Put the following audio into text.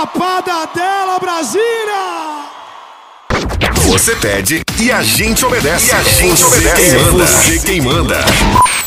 Chapada dela, Brasília! Você pede e a gente obedece. Você quem manda.